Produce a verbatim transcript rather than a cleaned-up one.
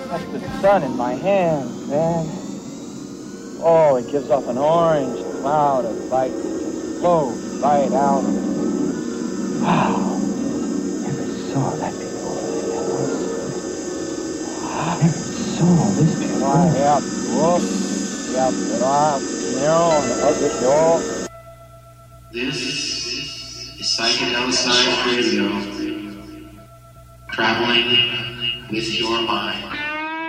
That's the sun in my hand, man. Oh, it gives off an orange cloud of light that just flows right out. Wow. Never saw that before. Never saw this before. Yeah, whoop. Yeah, but I, you know, yo. This is Psychedelic Science Radio, traveling with your mind.